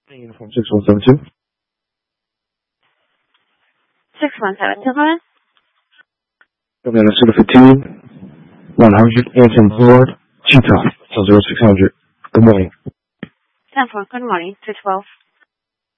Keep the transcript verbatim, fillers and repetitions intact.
Uniform six one seven two. six one seven two, come in. Coming in at Cedar fifteen, one hundred, Anson Boulevard, Cheetah, zero six hundred. Good morning. ten four, good morning, two twelve.